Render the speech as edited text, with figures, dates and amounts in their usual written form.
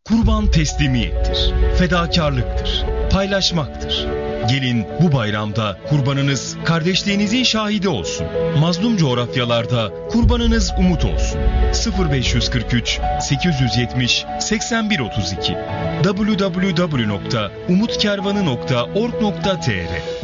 Kurban teslimiyettir, fedakarlıktır, paylaşmaktır. Gelin bu bayramda kurbanınız kardeşliğinizin şahidi olsun. Mazlum coğrafyalarda kurbanınız umut olsun. 0543 870 8132 www.umutkervanı.org.tr